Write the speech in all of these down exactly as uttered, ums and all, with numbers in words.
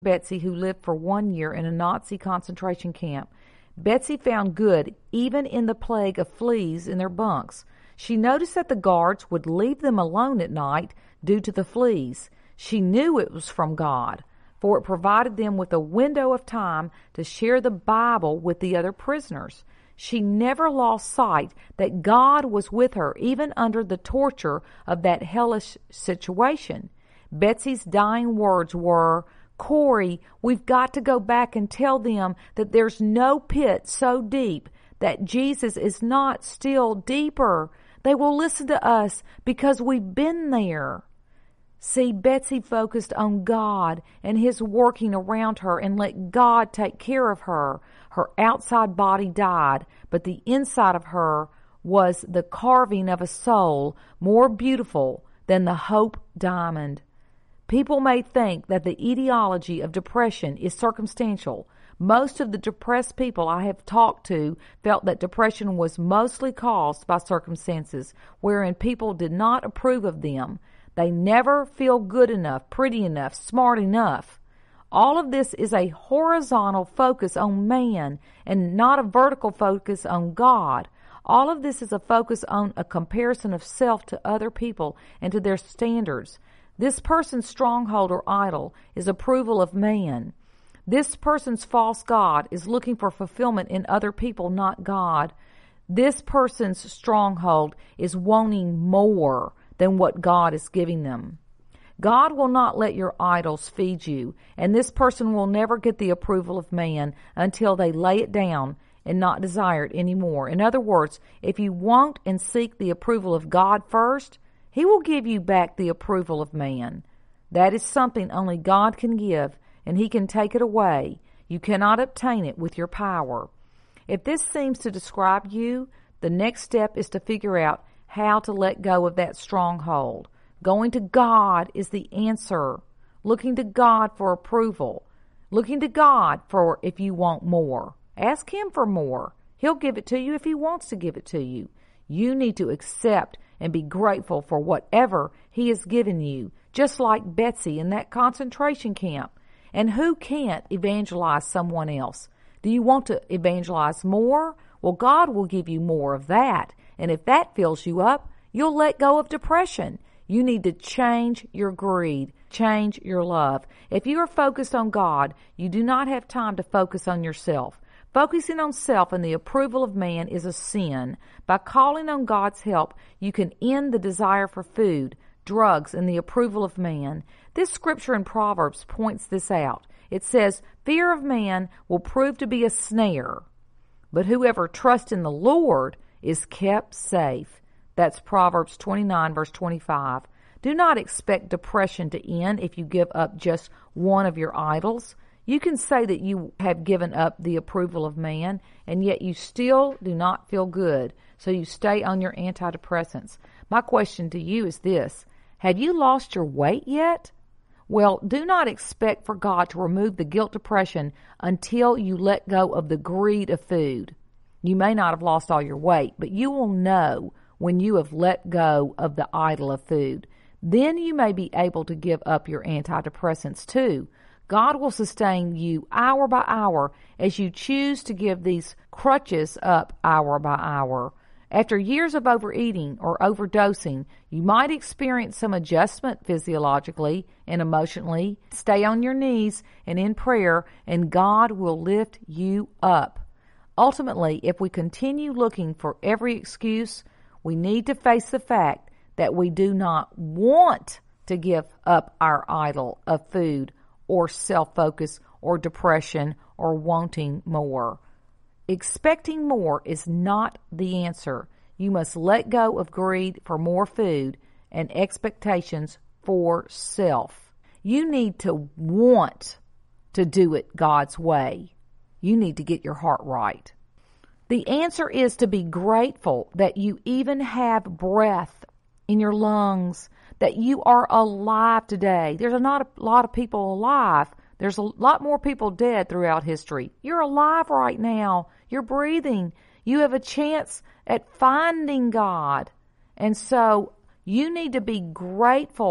Betsy, who lived for one year in a Nazi concentration camp. Betsy found good even in the plague of fleas in their bunks. She noticed that the guards would leave them alone at night due to the fleas. She knew it was from God, for it provided them with a window of time to share the Bible with the other prisoners. She never lost sight that God was with her even under the torture of that hellish situation. Betsy's dying words were, "Corey, we've got to go back and tell them that there's no pit so deep, that Jesus is not still deeper. They will listen to us because we've been there." See, Betsy focused on God and His working around her and let God take care of her. Her outside body died, but the inside of her was the carving of a soul more beautiful than the hope diamond. People may think that the etiology of depression is circumstantial. Most of the depressed people I have talked to felt that depression was mostly caused by circumstances wherein people did not approve of them. They never feel good enough, pretty enough, smart enough. All of this is a horizontal focus on man and not a vertical focus on God. All of this is a focus on a comparison of self to other people and to their standards. This person's stronghold or idol is approval of man. This person's false god is looking for fulfillment in other people, not God. This person's stronghold is wanting more than what God is giving them. God will not let your idols feed you, and this person will never get the approval of man until they lay it down and not desire it anymore. In other words, if you want and seek the approval of God first, He will give you back the approval of man. That is something only God can give, and He can take it away. You cannot obtain it with your power. If this seems to describe you, the next step is to figure out how to let go of that stronghold. Going to God is the answer. Looking to God for approval. Looking to God for if you want more. Ask Him for more. He'll give it to you if He wants to give it to you. You need to accept and be grateful for whatever He has given you, just like Betsy in that concentration camp. And who can't evangelize someone else? Do you want to evangelize more? Well, God will give you more of that. And if that fills you up, you'll let go of depression. You need to change your greed, change your love. If you are focused on God, you do not have time to focus on yourself. Focusing on self and the approval of man is a sin. By calling on God's help, you can end the desire for food, drugs, and the approval of man. This scripture in Proverbs points this out. It says, "Fear of man will prove to be a snare, but whoever trusts in the Lord is kept safe." That's Proverbs twenty-nine, verse twenty-five. Do not expect depression to end if you give up just one of your idols. You can say that you have given up the approval of man, and yet you still do not feel good, so you stay on your antidepressants. My question to you is this: have you lost your weight yet? Well, do not expect for God to remove the guilt depression until you let go of the greed of food. You may not have lost all your weight, but you will know when you have let go of the idol of food. Then you may be able to give up your antidepressants too. God will sustain you hour by hour as you choose to give these crutches up hour by hour. After years of overeating or overdosing, you might experience some adjustment physiologically and emotionally. Stay on your knees and in prayer, and God will lift you up. Ultimately, if we continue looking for every excuse, we need to face the fact that we do not want to give up our idol of food or self-focus or depression or wanting more. Expecting more is not the answer. You must let go of greed for more food and expectations for self. You need to want to do it God's way. You need to get your heart right. The answer is to be grateful that you even have breath in your lungs, that you are alive today. There's not a lot of people alive. There's a lot more people dead throughout history. You're alive right now. You're breathing. You have a chance at finding God. And so you need to be grateful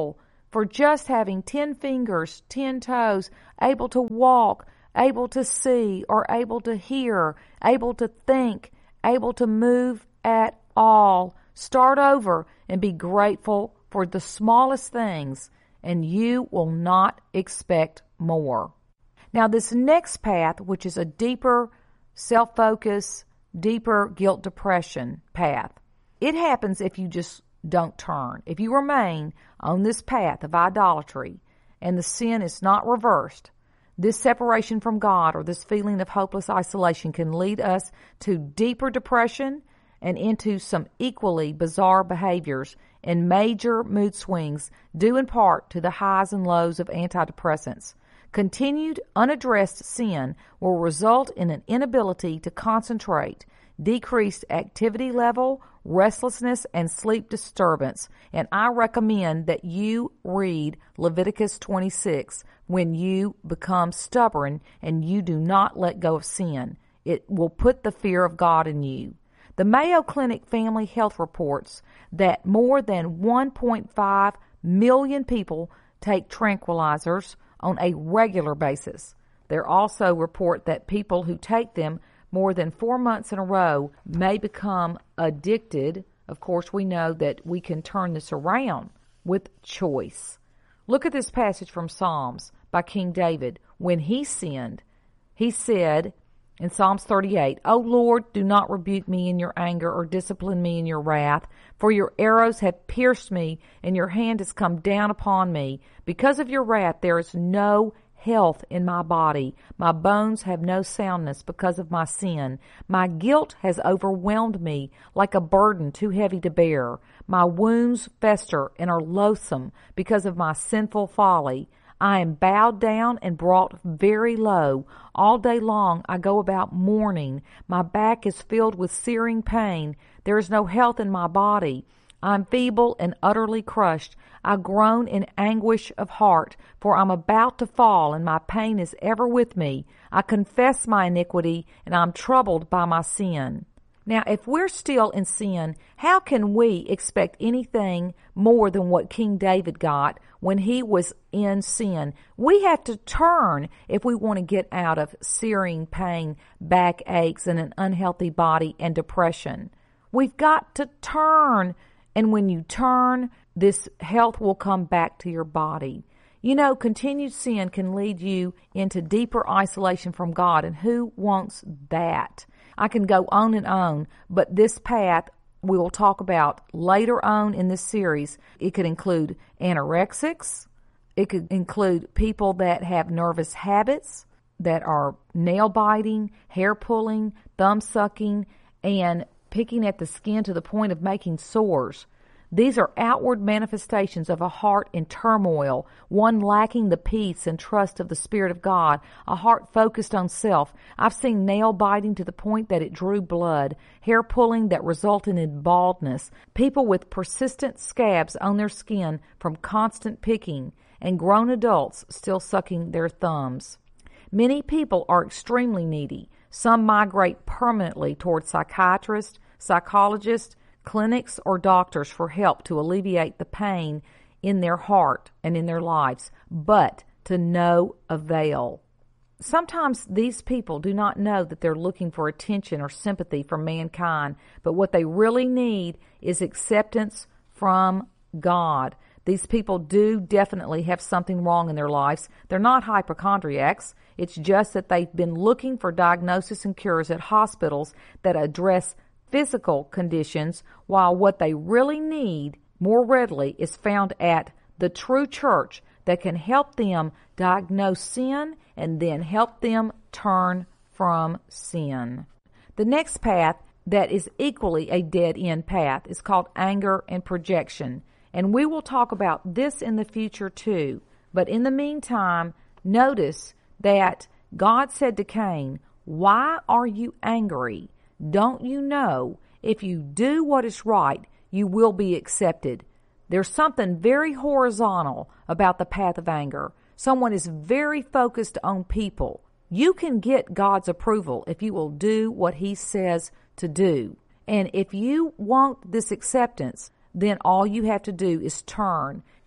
for just having ten fingers, ten toes, able to walk, able to see, or able to hear, able to think, able to move at all. Start over and be grateful for the smallest things, and you will not expect more. Now, this next path, which is a deeper self-focus, deeper guilt depression path, it happens if you just don't turn. If you remain on this path of idolatry and the sin is not reversed, this separation from God or this feeling of hopeless isolation can lead us to deeper depression and into some equally bizarre behaviors and major mood swings due in part to the highs and lows of antidepressants. Continued unaddressed sin will result in an inability to concentrate, decreased activity level, restlessness, and sleep disturbance. And I recommend that you read Leviticus twenty-six when you become stubborn and you do not let go of sin. It will put the fear of God in you. The Mayo Clinic Family Health reports that more than one point five million people take tranquilizers on a regular basis. They also report that people who take them more than four months in a row may become addicted. Of course, we know that we can turn this around with choice. Look at this passage from Psalms by King David. When he sinned, he said in Psalms thirty-eight, O Lord, do not rebuke me in your anger or discipline me in your wrath, for your arrows have pierced me and your hand has come down upon me. Because of your wrath there is no health in my body. My bones have no soundness because of my sin. My guilt has overwhelmed me like a burden too heavy to bear. My wounds fester and are loathsome because of my sinful folly. I am bowed down and brought very low. All day long I go about mourning. My back is filled with searing pain. There is no health in my body. I am feeble and utterly crushed. I groan in anguish of heart, for I am about to fall, and my pain is ever with me. I confess my iniquity, and I am troubled by my sin. Now, if we're still in sin, how can we expect anything more than what King David got when he was in sin? We have to turn if we want to get out of searing pain, backaches, and an unhealthy body and depression. We've got to turn, and when you turn, this health will come back to your body. You know, continued sin can lead you into deeper isolation from God, and who wants that? I can go on and on, but this path we will talk about later on in this series. It could include anorexics. It could include people that have nervous habits, that are nail biting, hair pulling, thumb sucking, and picking at the skin to the point of making sores. These are outward manifestations of a heart in turmoil, one lacking the peace and trust of the Spirit of God, a heart focused on self. I've seen nail biting to the point that it drew blood, hair pulling that resulted in baldness, people with persistent scabs on their skin from constant picking, and grown adults still sucking their thumbs. Many people are extremely needy. Some migrate permanently toward psychiatrists, psychologists, clinics, or doctors for help to alleviate the pain in their heart and in their lives, but to no avail. Sometimes these people do not know that they're looking for attention or sympathy from mankind, but what they really need is acceptance from God. These people do definitely have something wrong in their lives. They're not hypochondriacs. It's just that they've been looking for diagnosis and cures at hospitals that address physical conditions, while what they really need more readily is found at the true church that can help them diagnose sin and then help them turn from sin. The next path that is equally a dead-end path is called anger and projection, and we will talk about this in the future too. But in the meantime, notice that God said to Cain, "Why are you angry? Don't you know if you do what is right, you will be accepted?" There's something very horizontal about the path of anger. Someone is very focused on people. You can get God's approval if you will do what He says to do. And if you want this acceptance, then all you have to do is turn.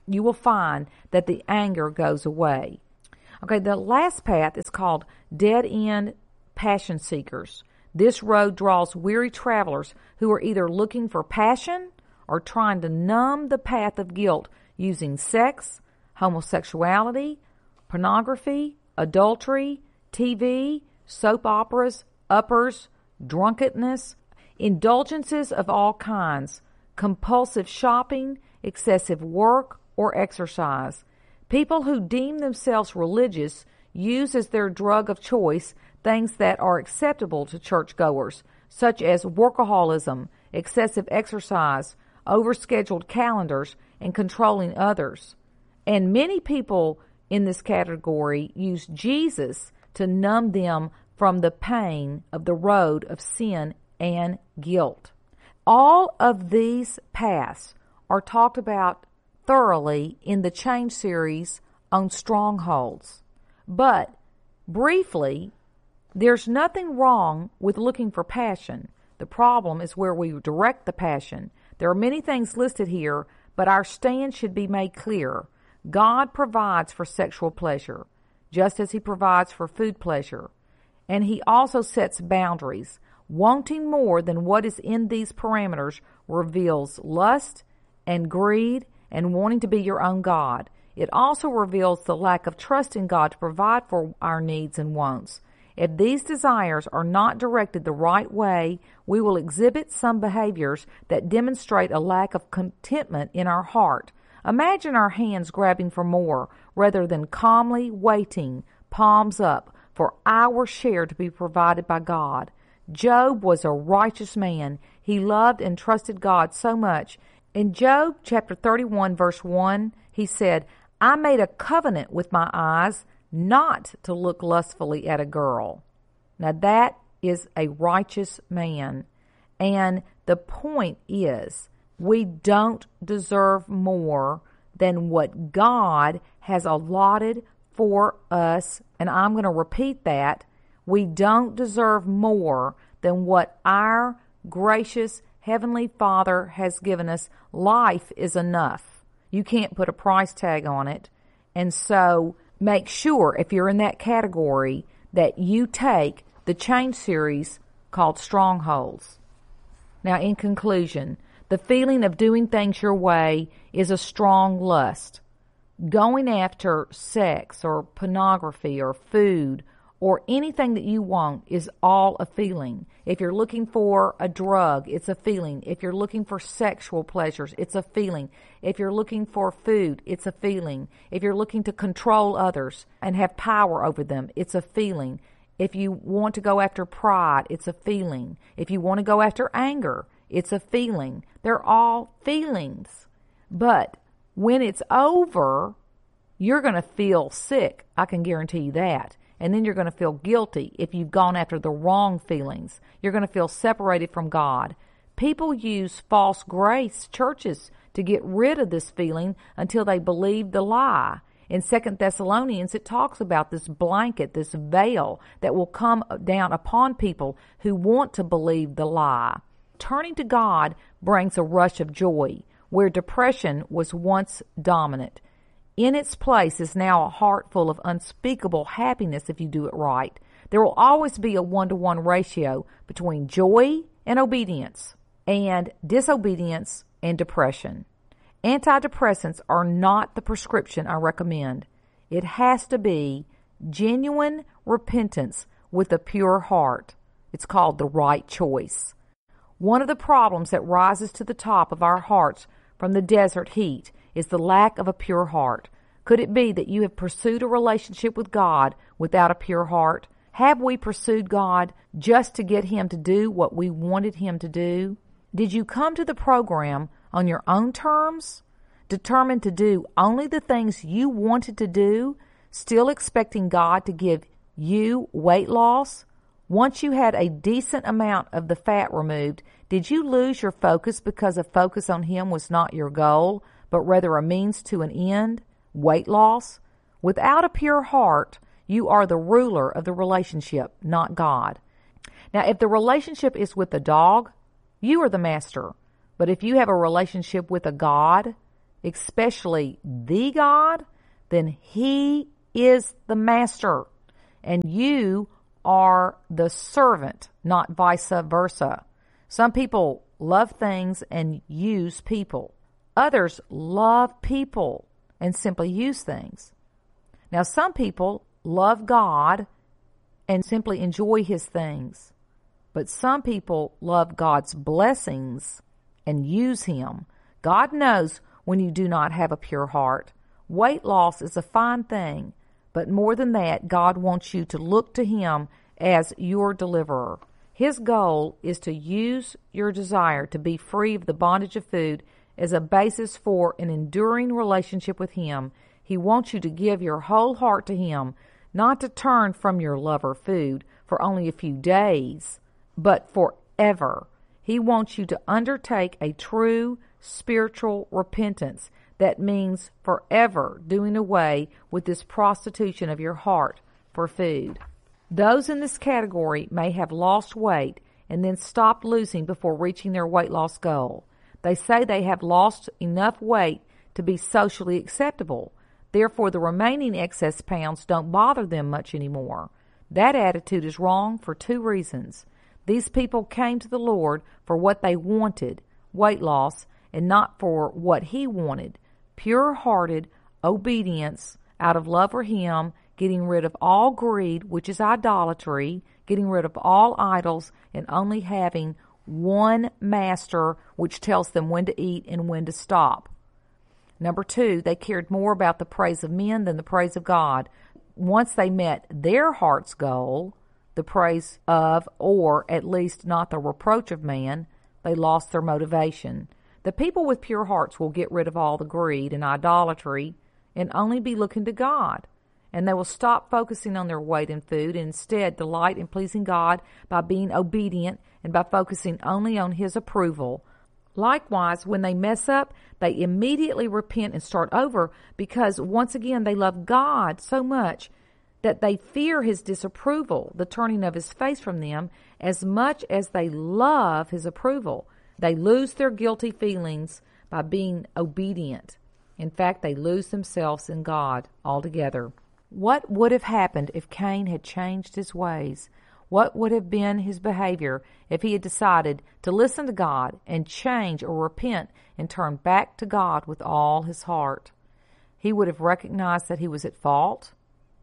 you will find that the anger goes away. Okay, the last path is called dead-end passion seekers. This road draws weary travelers who are either looking for passion or trying to numb the path of guilt using sex, homosexuality, pornography, adultery, T V, soap operas, uppers, drunkenness, indulgences of all kinds, compulsive shopping, excessive work, or exercise. People who deem themselves religious use as their drug of choice things that are acceptable to churchgoers, such as workaholism, excessive exercise, overscheduled calendars, and controlling others. And many people in this category use Jesus to numb them from the pain of the road of sin and guilt. All of these paths are talked about thoroughly in the Change series on strongholds. But briefly, there's nothing wrong with looking for passion. The problem is where we direct the passion. There are many things listed here, but our stand should be made clear. God provides for sexual pleasure, just as He provides for food pleasure. And He also sets boundaries. Wanting more than what is in these parameters reveals lust and greed and wanting to be your own God. It also reveals the lack of trust in God to provide for our needs and wants. If these desires are not directed the right way, we will exhibit some behaviors that demonstrate a lack of contentment in our heart. Imagine our hands grabbing for more rather than calmly waiting, palms up, for our share to be provided by God. Job was a righteous man. He loved and trusted God so much. In Job chapter thirty-one, verse one, he said, I made a covenant with my eyes not to look lustfully at a girl. Now that is a righteous man. And the point is, we don't deserve more than what God has allotted for us. And I'm going to repeat that. We don't deserve more than what our gracious Heavenly Father has given us. Life is enough. You can't put a price tag on it. And so make sure, if you're in that category, that you take the Change series called Strongholds. Now, in conclusion, the feeling of doing things your way is a strong lust. Going after sex or pornography or food or anything that you want is all a feeling. If you're looking for a drug, it's a feeling. If you're looking for sexual pleasures, it's a feeling. If you're looking for food, it's a feeling. If you're looking to control others and have power over them, it's a feeling. If you want to go after pride, it's a feeling. If you want to go after anger, it's a feeling. They're all feelings. But when it's over, you're going to feel sick. I can guarantee you that. And then you're going to feel guilty if you've gone after the wrong feelings. You're going to feel separated from God. People use false grace churches to get rid of this feeling until they believe the lie. In Second Thessalonians, it talks about this blanket, this veil that will come down upon people who want to believe the lie. Turning to God brings a rush of joy, where depression was once dominant. In its place is now a heart full of unspeakable happiness if you do it right. There will always be a one-to-one ratio between joy and obedience, and disobedience and depression. Antidepressants are not the prescription I recommend. It has to be genuine repentance with a pure heart. It's called the right choice. One of the problems that rises to the top of our hearts from the desert heat is the lack of a pure heart. Could it be that you have pursued a relationship with God without a pure heart? Have we pursued God just to get Him to do what we wanted Him to do? Did you come to the program on your own terms, determined to do only the things you wanted to do, still expecting God to give you weight loss? Once you had a decent amount of the fat removed, did you lose your focus because a focus on Him was not your goal, but rather a means to an end, weight loss? Without a pure heart, you are the ruler of the relationship, not God. Now, if the relationship is with the dog, you are the master. But if you have a relationship with a God, especially the God, then He is the master, and you are the servant, not vice versa. Some people love things and use people. Others love people and simply use things. Now, some people love God and simply enjoy His things. But some people love God's blessings and use Him. God knows when you do not have a pure heart. Weight loss is a fine thing, but more than that, God wants you to look to Him as your deliverer. His goal is to use your desire to be free of the bondage of food as a basis for an enduring relationship with Him. He wants you to give your whole heart to Him, not to turn from your love or food for only a few days, but forever. He wants you to undertake a true spiritual repentance. That means forever doing away with this prostitution of your heart for food. Those in this category may have lost weight and then stopped losing before reaching their weight loss goal. They say they have lost enough weight to be socially acceptable. Therefore, the remaining excess pounds don't bother them much anymore. That attitude is wrong for two reasons. These people came to the Lord for what they wanted, weight loss, and not for what He wanted, pure-hearted obedience out of love for Him, getting rid of all greed, which is idolatry, getting rid of all idols, and only having one master which tells them when to eat and when to stop. Number two, they cared more about the praise of men than the praise of God. Once they met their heart's goal, the praise of, or at least not the reproach of man, they lost their motivation. The people with pure hearts will get rid of all the greed and idolatry and only be looking to God. And they will stop focusing on their weight and food and instead delight in pleasing God by being obedient and by focusing only on His approval. Likewise, when they mess up, they immediately repent and start over because once again they love God so much that they fear His disapproval, the turning of His face from them, as much as they love His approval. They lose their guilty feelings by being obedient. In fact, they lose themselves in God altogether. What would have happened if Cain had changed his ways? What would have been his behavior if he had decided to listen to God and change or repent and turn back to God with all his heart? He would have recognized that he was at fault,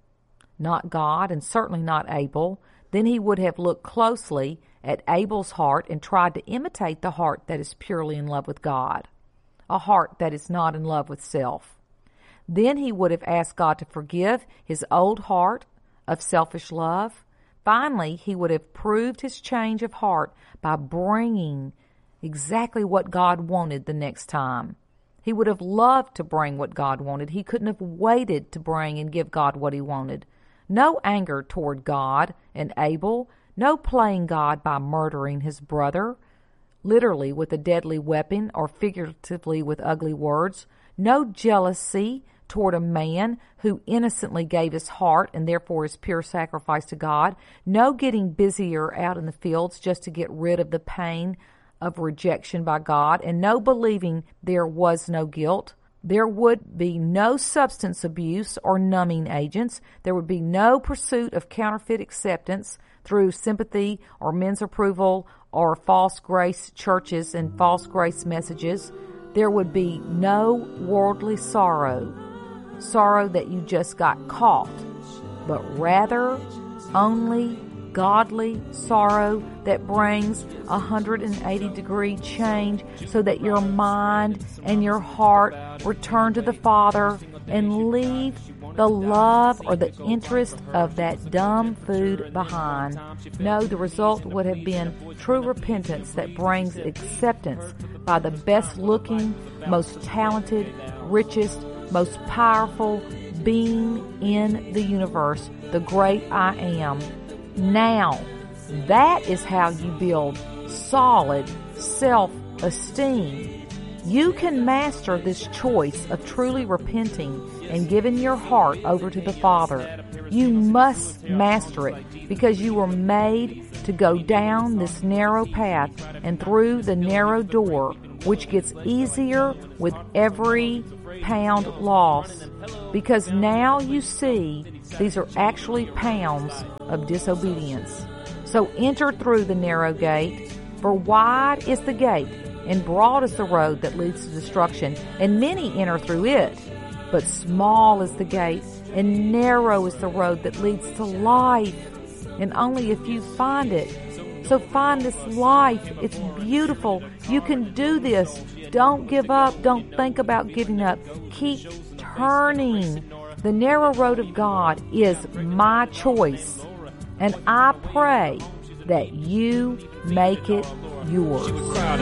not God, and certainly not Abel. Then he would have looked closely at Abel's heart and tried to imitate the heart that is purely in love with God, a heart that is not in love with self. Then he would have asked God to forgive his old heart of selfish love. Finally, he would have proved his change of heart by bringing exactly what God wanted the next time. He would have loved to bring what God wanted. He couldn't have waited to bring and give God what he wanted. No anger toward God and Abel. No playing God by murdering his brother, literally with a deadly weapon or figuratively with ugly words. No jealousy toward a man who innocently gave his heart and therefore his pure sacrifice to God. No getting busier out in the fields just to get rid of the pain of rejection by God. And no believing there was no guilt. There would be no substance abuse or numbing agents. There would be no pursuit of counterfeit acceptance through sympathy or men's approval or false grace churches and false grace messages. There would be no worldly sorrow, sorrow that you just got caught, but rather only godly sorrow that brings a one hundred eighty degree change so that your mind and your heart return to the Father and leave the love or the interest of that dumb food behind. No, the result would have been true repentance that brings acceptance by the best looking, most talented, richest, most powerful being in the universe, the great I Am. Now, that is how you build solid self-esteem. You can master this choice of truly repenting and giving your heart over to the Father. You must master it because you were made to go down this narrow path and through the narrow door which gets easier with every pound loss, because now you see these are actually pounds of disobedience. So enter through the narrow gate, for wide is the gate, and broad is the road that leads to destruction, and many enter through it. But small is the gate, and narrow is the road that leads to life, and only a few find it. So find this life. It's beautiful. You can do this. Don't give up. Don't think about giving up. Keep turning. The narrow road of God is my choice, and I pray that you make it yours.